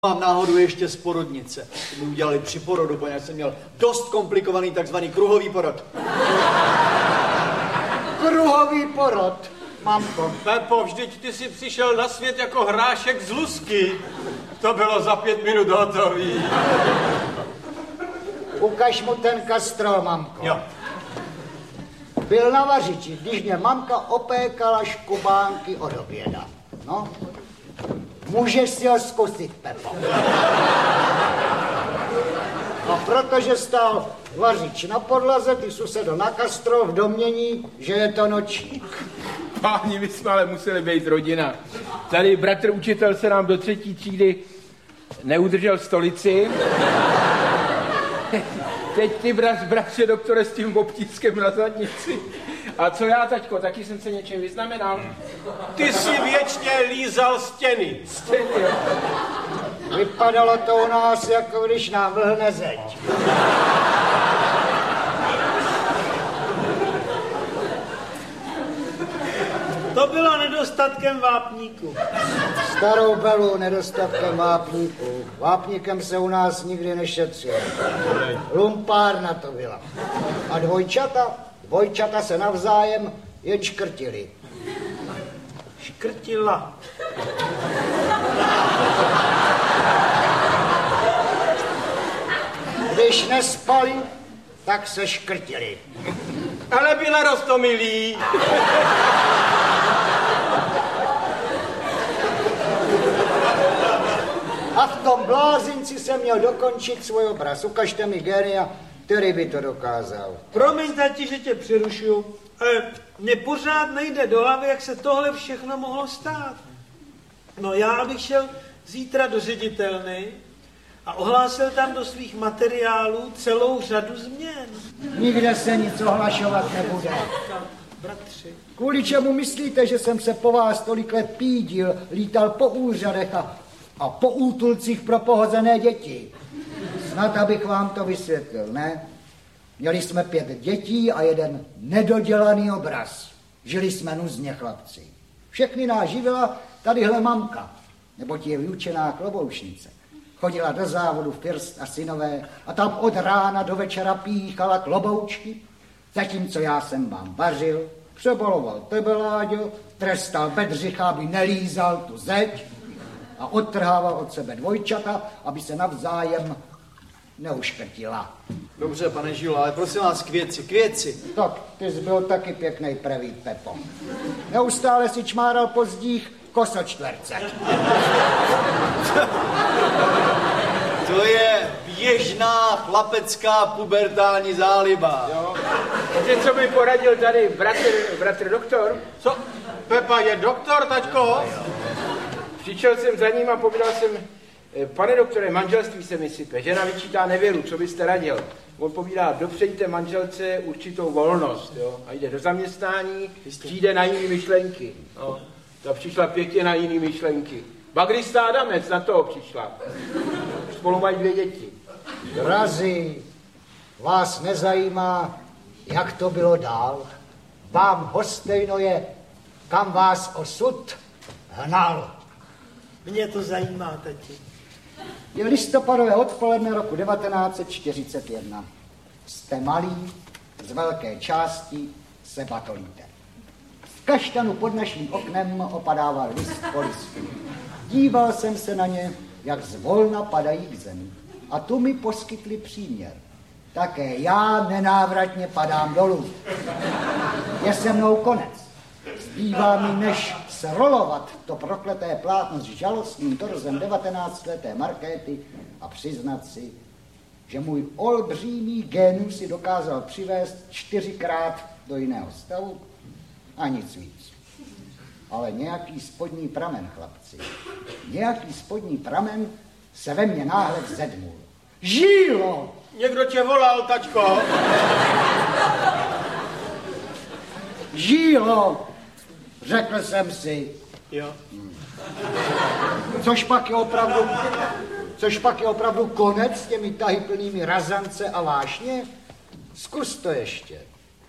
Mám náhodou ještě z porodnice. To mi udělali při porodu, poněvadž jsem měl dost komplikovaný takzvaný kruhový porod. Kruhový porod, mamko. Pepo, vždyť ty jsi přišel na svět jako hrášek z lusky. To bylo za 5 minut hotový. Ukaž mu ten kastrol, mamko. Jo. Byl na vařiči, když mě mamka opékala škubánky od oběda. No, můžeš si ho zkusit, Pepo. A protože stál vařič na podlaze, ty susedo na kastrol v domění, že je to nočník. Páni, my jsme ale museli být rodina. Tady bratr učitel se nám do 3. třídy neudržel stolici. Teď ty bratře doktore s tím obtískem na zadnici. A co já, taťko, taky jsem se něčem vyznamenal? Ty jsi věčně lízal stěny. Stěny, jo. Vypadalo to u nás, jako když nám vlhne zeď. To bylo nedostatkem vápníku. Starou belu nedostatkem vápníků. Vápníkem se u nás nikdy nešetřil. Lumpárna to byla. A dvojčata se navzájem jen škrtili. Škrtila. Když nespali, tak se škrtili. Ale byla roztomilý. A v tom blázinci jsem měl dokončit svůj obraz. Ukažte mi génia, který by to dokázal. Promiň, tati, že tě přerušuju, ale mně pořád nejde do hlavy, jak se tohle všechno mohlo stát. No já, abych šel zítra do ředitelny a ohlásil tam do svých materiálů celou řadu změn. Nikde se nic ohlašovat nebude. Bratři. Kvůli čemu myslíte, že jsem se po vás tolik let pídil, lítal po úřadech a po útulcích pro pohozené děti? Snad abych vám to vysvětlil, ne? Měli jsme 5 dětí a jeden nedodělaný obraz. Žili jsme nuzně, chlapci. Všechny nás živila tadyhle mamka, neboť je vyučená kloboušnice. Chodila do závodu v Pirst a synové a tam od rána do večera píchala kloboučky, zatímco já jsem vám vařil, přebaloval tebe, Láďo, trestal Bedřicha, aby nelízal tu zeď a odtrhával od sebe dvojčata, aby se navzájem neuškrtila. Dobře, pane Žilo, ale prosím vás, k věci. Tak, ty jsi byl taky pěknej prevít, Pepo. Neustále si čmáral po zdích kosočtverce. To je běžná chlapecká pubertální záliba. Jo. Takže co mi poradil tady bratr doktor? Co? Pepa je doktor, taťko? Přišel jsem za ním a povídal jsem, pane doktore, manželství se mi sype, žena vyčítá nevěru, co byste radil? On povídá, dopřejte manželce určitou volnost, jo? A jde do zaměstnání, přijde na jiný myšlenky. No. Ta přišla pěkně na jiný myšlenky. Bagrista Adamec na toho přišla. Spolu mají 2 děti. Drazí, vás nezajímá, jak to bylo dál? Vám hostejno je, kam vás osud hnal. Mě to zajímá, tati. Je listopadové odpoledne roku 1941. Jste malí, z velké části se batolíte. V kaštanu pod naším oknem opadával list po listu. Díval jsem se na ně, jak zvolna padají k zemi. A tu mi poskytli příměr. Také já nenávratně padám dolů. Je se mnou konec. Zbývá mi, než srolovat to prokleté plátno s žalostným torzem 19leté Markéty a přiznat si, že můj olbřímý génus si dokázal přivést 4krát do jiného stavu a nic víc. Ale nějaký spodní pramen, chlapci, nějaký spodní pramen se ve mně náhle vzedmul. Žílo! Někdo tě volal, taťko. Žílo! Řekl jsem si. Jo. Což pak je opravdu konec s těmi tahyplnými razance a vášně? Zkus to ještě.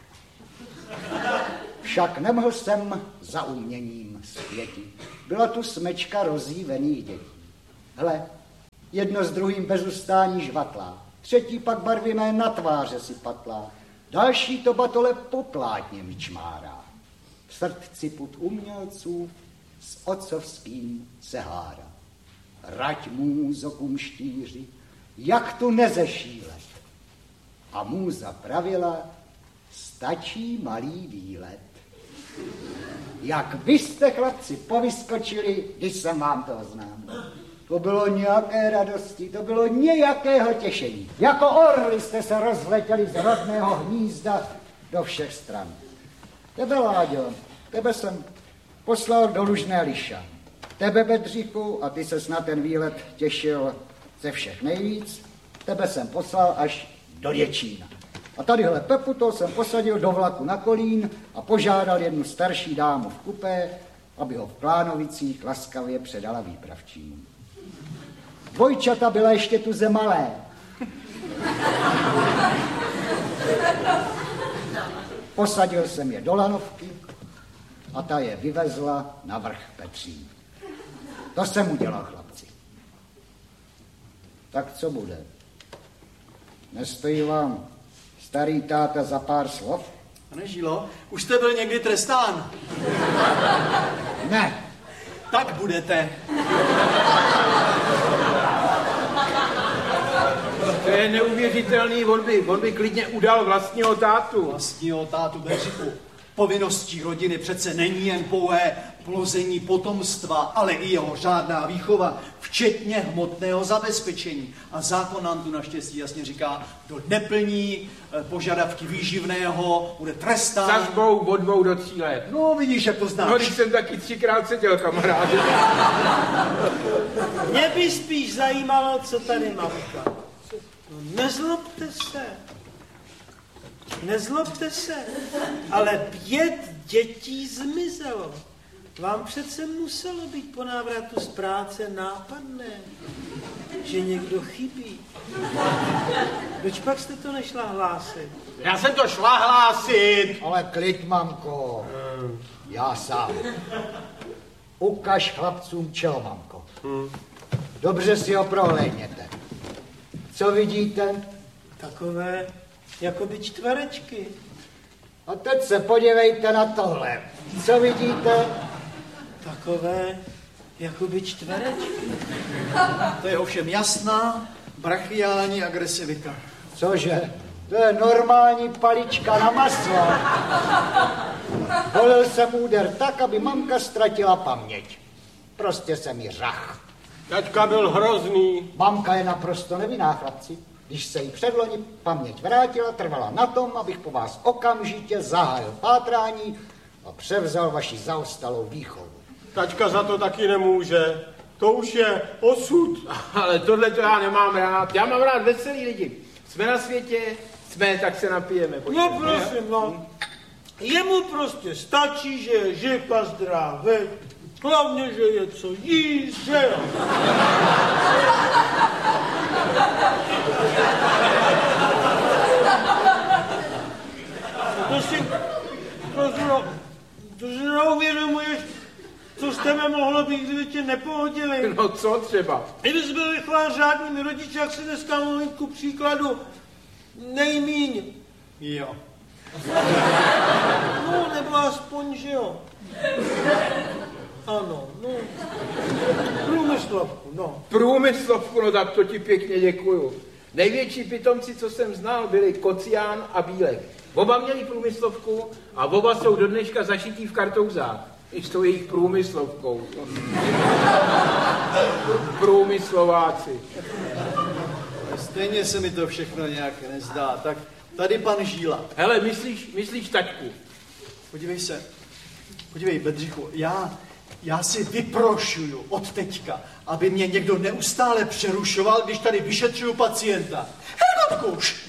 Však nemohl jsem za uměním světit. Byla tu smečka rozjívených dětí. Hle, Jedno s druhým bez ustání žvatlá. Třetí pak barvivé na tváře si patlá. Další to batole po plátně vyčmárá. V srdci put umělců s otcovským se hádá. Rať můzo kumštíři, jak tu nezešílet. A můza pravila, stačí malý výlet. Jak vy jste, chlapci, povyskočili, když jsem vám to oznámil. To bylo nějaké radosti, to bylo nějakého těšení. Jako orly jste se rozletěli z rodného hnízda do všech stran. Tebe, Láďo, tebe jsem poslal do Lužné Liša. Tebe, Bedřichu, a ty ses na ten výlet těšil ze všech nejvíc, tebe jsem poslal až do Děčína. A tadyhle Pepu to jsem posadil do vlaku na Kolín a požádal jednu starší dámu v kupé, aby ho v Klánovicích laskavě předala výpravčímu. Dvojčata byla ještě tuze malé. Posadil jsem je do lanovky a ta je vyvezla na vrch Petří. To jsem udělal, chlapci. Tak co bude? Nestojí vám starý táta za pár slov? Pane Žílo, už jste byl někdy trestán? Ne. Tak budete. To je neuvěřitelný, on by klidně udal vlastního tátu. Vlastního tátu Bedřichu. Povinností rodiny přece není jen pouhé plození potomstva, ale i jeho řádná výchova, včetně hmotného zabezpečení. A zákon nám tu naštěstí jasně říká, kdo neplní požadavky výživného, bude trestán. Sazbou od 2 do 3 let. No, vidíš, jak to znáš. No, když jsem taky 3krát seděl, kamaráde. Mě by spíš zajímalo, co tady mamka. No, nezlobte se, ale 5 dětí zmizelo. Vám přece muselo být po návratu z práce nápadné, že někdo chybí. Proč pak jste to nešla hlásit? Já jsem to šla hlásit. Ale klid, mamko. Já sám. Ukaž chlapcům čelo, mamko. Dobře si ho prohlédněte. Co vidíte? Takové jakoby čtverečky. A teď se podívejte na tohle. Co vidíte? Takové jakoby čtverečky. To je ovšem jasná brachiální agresivita. Cože? To je normální palička na maslo. Volil jsem úder tak, aby mamka ztratila paměť. Prostě jsem jí řach. Taťka byl hrozný. Mamka je naprosto nevinná, chlapci. Když se jí předloni paměť vrátila, trvala na tom, abych po vás okamžitě zahájil pátrání a převzal vaši zaostalou výchovu. Taťka za to taky nemůže. To už je osud. Ale tohle to já nemám rád. Já mám rád veselý lidi. Jsme na světě, jsme, tak se napijeme. Pojďme. No prosím, no. Jemu prostě stačí, že je živ a zdravý. Hlavně, že je co jíst, že jo. To si neuvědomuješ, co z tebe mohlo být, kdyby tě nepohodili. No co třeba? Kdyby jsi byl vychován řádnými rodiči, jak si dneska mluvím ku příkladu nejmíň. Jo. No, nebo aspoň, že jo. Ano, no. Průmyslovku, no. Průmyslovku, no tak to ti pěkně děkuju. Největší pitomci, co jsem znal, byli Kocián a Bílek. Oba měli průmyslovku a oba jsou do dneška zašití v kartouzách. I s tou jejich průmyslovkou. Průmyslováci. Stejně se mi to všechno nějak nezdá. Tak tady pan Žíla. Hele, myslíš taťku? Podívej, Bedřichu, já si vyprošuju od teďka, aby mě někdo neustále přerušoval, když tady vyšetřuju pacienta. Hergotkuš!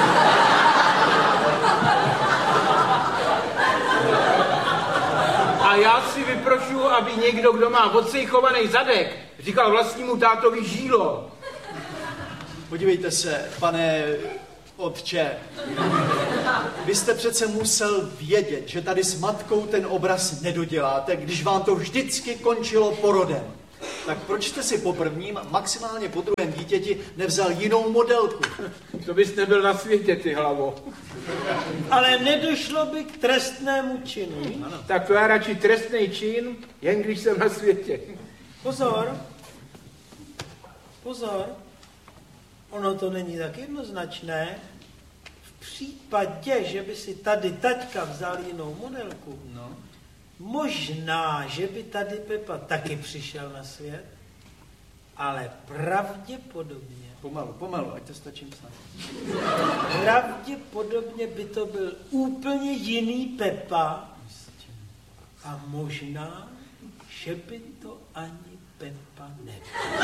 A já si vyprošuju, aby někdo, kdo má odsejchovaný zadek, říkal vlastnímu tátovi Žílo. Podívejte se, pane otče, vy jste přece musel vědět, že tady s matkou ten obraz nedoděláte, když vám to vždycky končilo porodem. Tak proč jste si po prvním, maximálně po druhém dítěti nevzal jinou modelku? To bys nebyl na světě, ty hlavo. Ale nedošlo by k trestnému činu. Tak to já radši trestný čin, jen když jsem na světě. Pozor. Pozor. Ono to není tak jednoznačné. V případě, že by si tady taťka vzal jinou modelku, možná, že by tady Pepa taky přišel na svět, ale pravděpodobně. Pomalu, ať to stačím psát. Pravděpodobně by to byl úplně jiný Pepa a možná, že by to ani Pepa nebyl.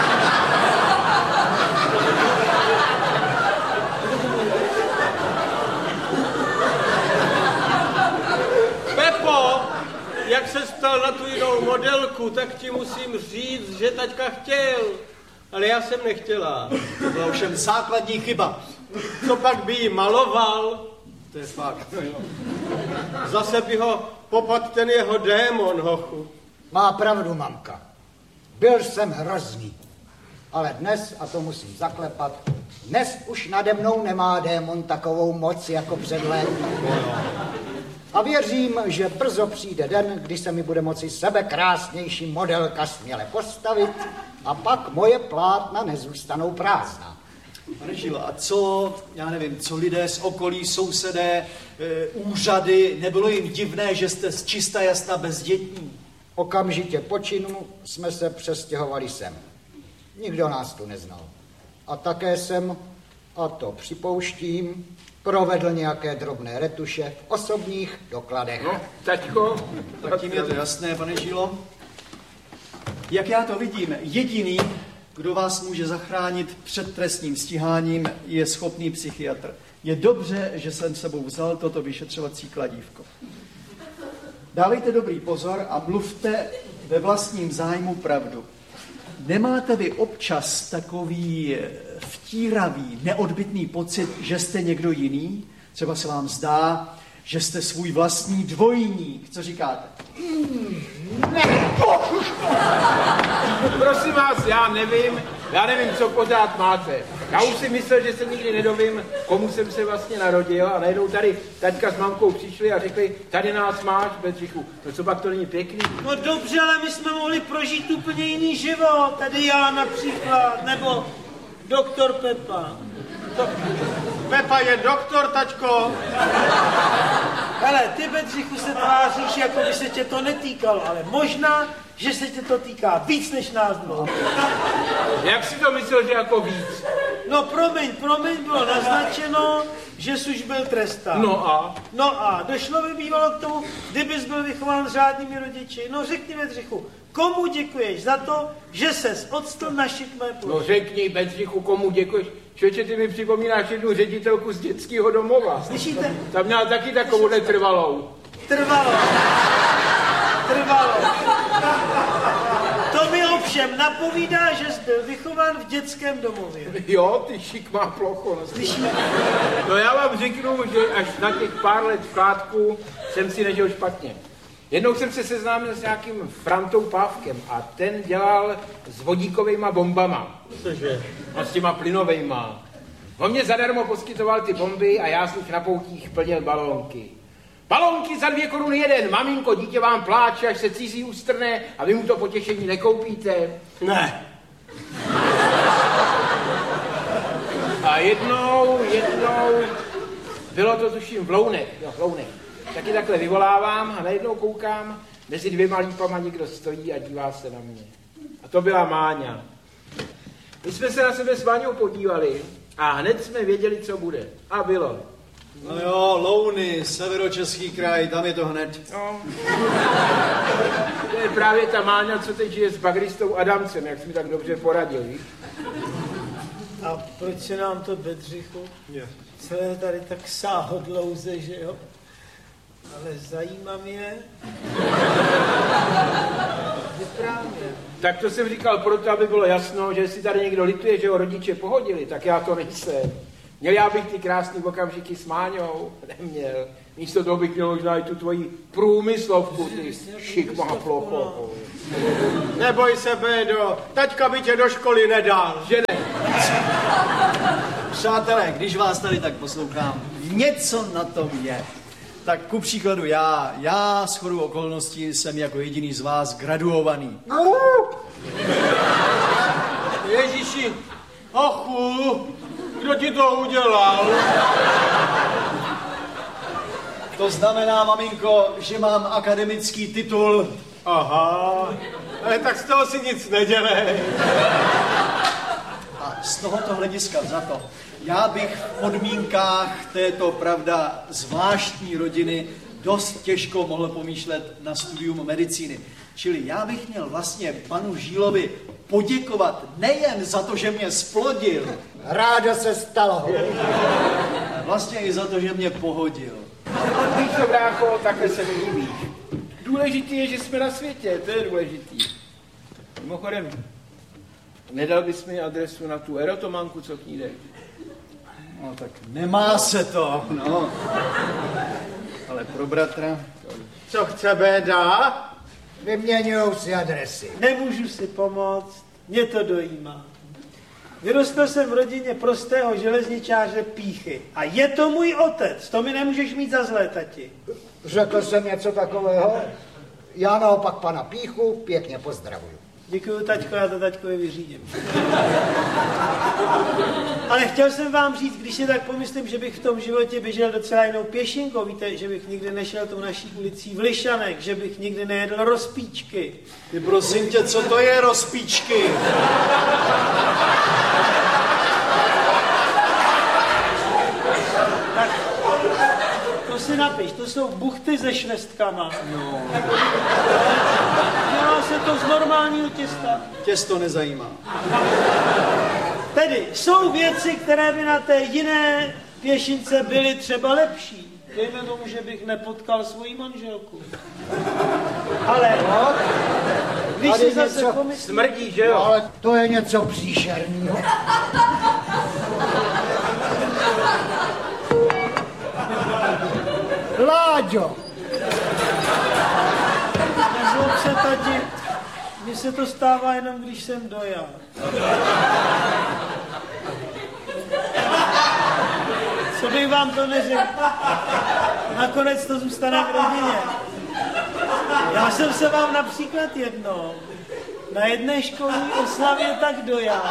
Pepo, jak se stal na tu jinou modelku, tak ti musím říct, že taťka chtěl. Ale já jsem nechtěla. To byla ovšem základní chyba. Co pak by jí maloval? To je fakt. Zase by ho popad ten jeho démon, hochu. Má pravdu, mamka. Byl jsem hrozný. Ale dnes, a to musím zaklepat, dnes už nade mnou nemá démon takovou moc jako před léty. A věřím, že brzo přijde den, kdy se mi bude moci sebekrásnější modelka směle postavit a pak moje plátna nezůstanou prázdná. Pane Žilo, a co, já nevím, co lidé z okolí, sousedé, úřady, nebylo jim divné, že jste z čista jasna bezdětní? Okamžitě po činu jsme se přestěhovali sem. Nikdo nás tu neznal. A také jsem, a to připouštím, provedl nějaké drobné retuše v osobních dokladech. No, taťko. Tak tím je to jasné, pane Žilo. Jak já to vidím, jediný, kdo vás může zachránit před trestním stíháním, je schopný psychiatr. Je dobře, že jsem sebou vzal toto vyšetřovací kladívko. Dávejte dobrý pozor a mluvte ve vlastním zájmu pravdu. Nemáte vy občas takový vtíravý, neodbytný pocit, že jste někdo jiný? Třeba se vám zdá, že jste svůj vlastní dvojník. Co říkáte? Ne! Prosím vás, já nevím, co pořád máte. Já už si myslel, že se nikdy nedovím, komu jsem se vlastně narodil a najednou tady taťka s mamkou přišli a řekli, tady nás máš, Bedřichu. No co pak to není pěkný? No dobře, ale my jsme mohli prožít úplně jiný život. Tady já například, nebo doktor Pepa. Pepa je doktor, taťko. Hele, ty, Bedřichu, se tváříš, jako by se tě to netýkalo, ale možná, že se tě to týká víc než nás dvou. Jak si to myslel, že jako víc? No promiň, bylo naznačeno, že jsi už byl trestán. No a došlo by bývalo k tomu, kdybys byl vychován s řádnými rodiči. No řekni, Bedřichu, komu děkuješ za to, že ses odstl na šikmé půl? No řekni, Bedřichu, komu děkuješ? Člověče, ty mi připomínáš jednu ředitelku z dětského domova. Slyšíte? Tam měla taky takovouhle trvalou. Trvalo. To mi ovšem napovídá, že jsi byl vychován v dětském domově. Jo, ty šikmá plocho. Slyšíme? No já vám řeknu, že až na těch pár let vkládku jsem si nežil špatně. Jednou jsem se seznámil s nějakým Frantou Pávkem a ten dělal s vodíkovejma bombama. Cože? A s těma plynovejma. On mě zadarmo poskytoval ty bomby a já z nich na poutích plnil balónky. Balónky za 2 koruny jeden. Maminko, dítě vám pláče, až se cizí ustrne a vy mu to potěšení nekoupíte. Ne. A jednou, bylo to tuším v Lounech. Taky takhle vyvolávám a najednou koukám, mezi 2 lípama někdo stojí a dívá se na mě. A to byla Máňa. My jsme se na sebe s Máňou podívali a hned jsme věděli, co bude. A bylo. No jo, Louny, Severočeský kraj, tam je to hned. No. To je právě ta Máňa, co teď žije s bagristou Adamcem, jak jsi mi tak dobře poradil, víš? A proč se nám to, Bedřichu, celé tady tak sáhodlouze, že jo? Ale zajímá mě. Vyprávě. Tak to jsem říkal proto, aby bylo jasno, že jestli tady někdo lituje, že ho rodiče pohodili, tak já to nejsem. Měl já bych ty krásný okamžiky s Máňou? Neměl. Místo toho bych měl možná i tu tvoji průmyslovku, ty šikma plocho. Neboj se, Bédo, taťka by tě do školy nedal. Že ne? Přátelé, když vás tady tak poslouchám, něco na tom je. Tak ku příkladu já shodou okolností jsem jako jediný z vás graduovaný. Ježíši, achu, kdo ti to udělal? To znamená, maminko, že mám akademický titul. Aha, ale tak z toho si nic nedělej. A z tohoto hlediska vzato, já bych v podmínkách této, pravda, zvláštní rodiny dost těžko mohl pomýšlet na studium medicíny. Čili já bych měl vlastně panu Žílovi poděkovat nejen za to, že mě splodil, Rádo se stalo. vlastně i za to, že mě pohodil. Víš to, brácho, takhle se mi líbíš. Důležitý je, že jsme na světě, to je důležitý. Mimochodem, nedal bys mi adresu na tu erotomanku, co k ní jde? No tak nemá se to, no. Ale pro bratra... Co chce Béda? Vyměňujou si adresy. Nemůžu si pomoct, mě to dojímá. Vyrostl jsem v rodině prostého železničáře Píchy. A je to můj otec, to mi nemůžeš mít za zlé, tati. Řekl jsem něco takového? Já naopak pana Píchu pěkně pozdravuju. Děkuju, taťko, já to taťkovi vyřídím. Ale chtěl jsem vám říct, když si tak pomyslím, že bych v tom životě běžel docela jinou pěšinkou, víte, že bych nikdy nešel tou naší ulicí v Lišanech, že bych nikdy nejedl rozpíčky. Ty prosím tě, co to je rozpíčky? Tak, to si napiš, to jsou buchty se švestkama. No, Dělá se to z normálního těsta. těsto nezajímá. Tedy jsou věci, které by na té jiné pěšince byly třeba lepší. Dejme tomu, že bych nepotkal svoji manželku. Ale když Tady si zase něco pomyslím... Smrdí, že jo? No, ale to je něco příšerného. Láďo! Nezlob se, tati, mně se to stává jenom, když jsem dojel. Co bych vám to neřekl? Nakonec to zůstane v rodině. Já jsem se vám například jednou na jedné školní oslavě tak dojel,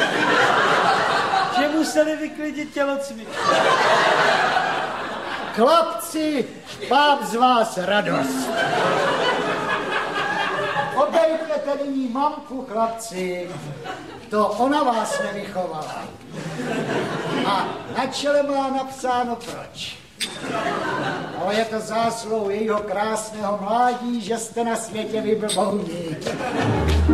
že museli vyklidit tělocvičku. Chlapci, mám z vás radost. Obejděte nyní mamku, chlapci. To ona vás nevychovala. A na čele má napsáno proč. Ale je to zásluhou jejího krásného mládí, že jste na světě vy blbouni.